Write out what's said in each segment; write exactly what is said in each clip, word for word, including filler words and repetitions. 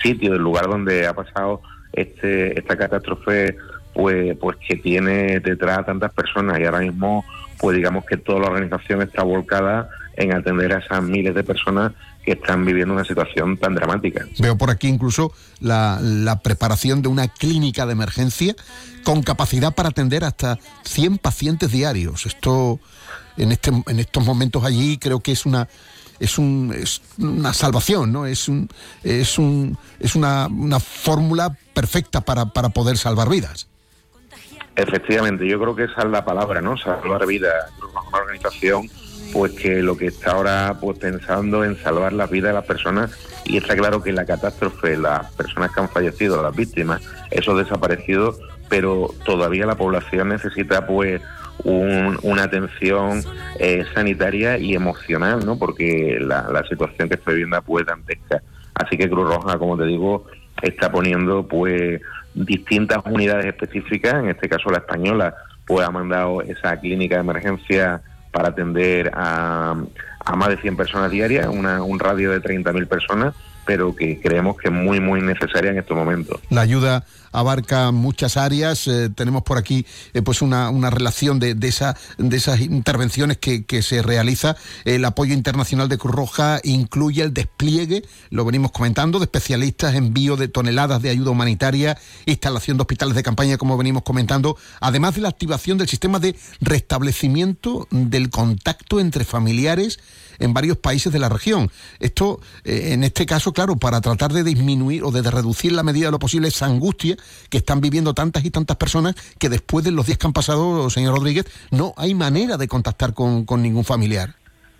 sitio, del lugar donde ha pasado este esta catástrofe, pues pues que tiene detrás a tantas personas, y ahora mismo pues digamos que toda la organización está volcada en atender a esas miles de personas que están viviendo una situación tan dramática. Veo por aquí incluso la, la preparación de una clínica de emergencia con capacidad para atender hasta cien pacientes diarios. Esto en este en estos momentos allí creo que es una es un es una salvación, ¿no? Es un es un es una una fórmula perfecta para para poder salvar vidas. Efectivamente, yo creo que esa es la palabra, ¿no? Salvar vidas. Una organización pues que lo que está ahora pues pensando en salvar la vida de las personas, y está claro que la catástrofe, las personas que han fallecido, las víctimas, esos desaparecidos, pero todavía la población necesita pues un, una atención eh, sanitaria y emocional, ¿no? Porque la, la situación que está viviendo pues dantesca. Así que Cruz Roja, como te digo, está poniendo pues distintas unidades específicas. En este caso la española pues ha mandado esa clínica de emergencia para atender a, a más de cien personas diarias, una, un radio de treinta mil personas, pero que creemos que es muy, muy necesaria en estos momentos. La ayuda abarca muchas áreas. Eh, tenemos por aquí eh, pues una, una relación de, de, esa, de esas intervenciones que, que se realiza. El apoyo internacional de Cruz Roja incluye el despliegue, lo venimos comentando, de especialistas, envío de toneladas de ayuda humanitaria, instalación de hospitales de campaña, como venimos comentando, además de la activación del sistema de restablecimiento del contacto entre familiares en varios países de la región. Esto, eh, en este caso, claro, para tratar de disminuir o de reducir la medida de lo posible esa angustia que están viviendo tantas y tantas personas, que después de los días que han pasado, señor Rodríguez, no hay manera de contactar con, con ningún familiar.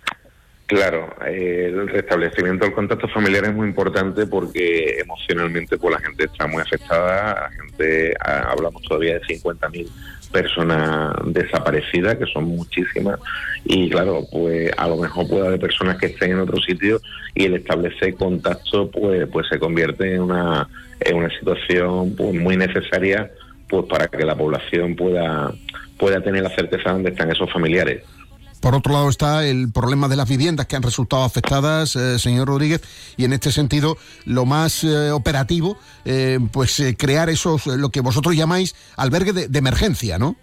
Claro, eh, el restablecimiento del contacto familiar es muy importante porque emocionalmente pues la gente está muy afectada. La gente, a, hablamos todavía de cincuenta mil personas desaparecidas, que son muchísimas, y claro, pues a lo mejor puede haber personas que estén en otro sitio, y el establecer contacto pues pues se convierte en una en una situación pues muy necesaria pues para que la población pueda pueda tener la certeza de dónde están esos familiares. Por otro lado está el problema de las viviendas que han resultado afectadas, eh, señor Rodríguez, y en este sentido lo más eh, operativo, eh, pues eh, crear esos, lo que vosotros llamáis albergues de, de emergencia, ¿no?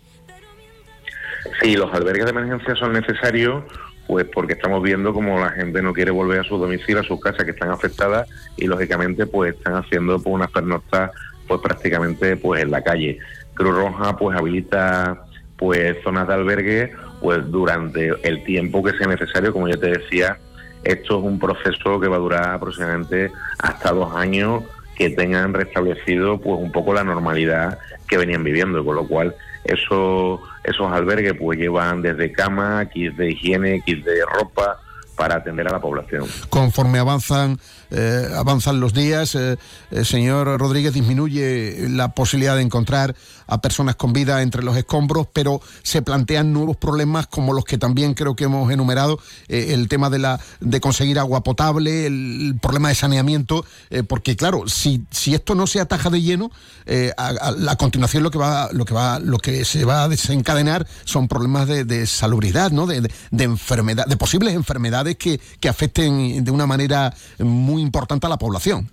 Sí, los albergues de emergencia son necesarios, pues porque estamos viendo como la gente no quiere volver a su domicilio, a sus casas que están afectadas, y lógicamente pues están haciendo pues unas pernoctas pues prácticamente pues en la calle. Cruz Roja pues habilita pues zonas de albergue pues durante el tiempo que sea necesario. Como yo te decía, esto es un proceso que va a durar aproximadamente hasta dos años, que tengan restablecido pues un poco la normalidad que venían viviendo, con lo cual esos esos albergues pues llevan desde cama, kits de higiene, kits de ropa, para atender a la población. Conforme avanzan eh, avanzan los días, eh, eh, señor Rodríguez, disminuye la posibilidad de encontrar a personas con vida entre los escombros, pero se plantean nuevos problemas como los que también creo que hemos enumerado, eh, el tema de la de conseguir agua potable, el, el problema de saneamiento, eh, porque claro, si si esto no se ataja de lleno, eh, a, a, a continuación lo que va lo que va lo que se va a desencadenar son problemas de, de salubridad, ¿no? De, de, de enfermedad, de posibles enfermedades que, que afecten de una manera muy importante a la población.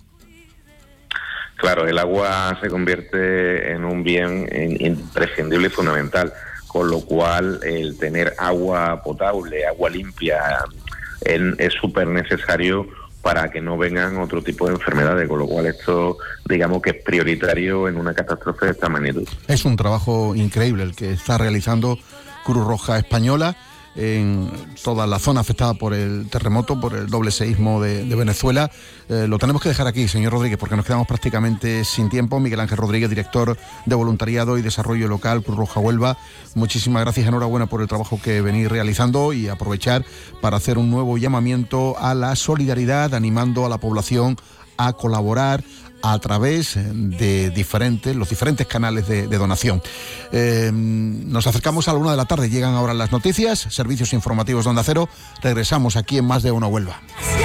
Claro, el agua se convierte en un bien imprescindible y fundamental, con lo cual el tener agua potable, agua limpia, es súper necesario para que no vengan otro tipo de enfermedades, con lo cual esto, digamos que es prioritario en una catástrofe de esta magnitud. Es un trabajo increíble el que está realizando Cruz Roja Española en toda la zona afectada por el terremoto, por el doble seísmo de, de Venezuela. Eh, lo tenemos que dejar aquí, señor Rodríguez, porque nos quedamos prácticamente sin tiempo. Miguel Ángel Rodríguez, director de Voluntariado y Desarrollo Local, Cruz Roja Huelva, muchísimas gracias, enhorabuena por el trabajo que venís realizando, y aprovechar para hacer un nuevo llamamiento a la solidaridad, animando a la población a colaborar a través de diferentes, los diferentes canales de, de donación. Eh, nos acercamos a la una de la tarde, llegan ahora las noticias, servicios informativos de Onda Cero. Regresamos aquí en Más de Uno Huelva.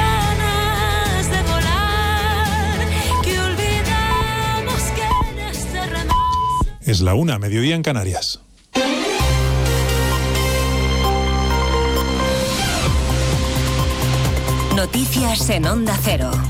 Es la una, mediodía en Canarias. Noticias en Onda Cero.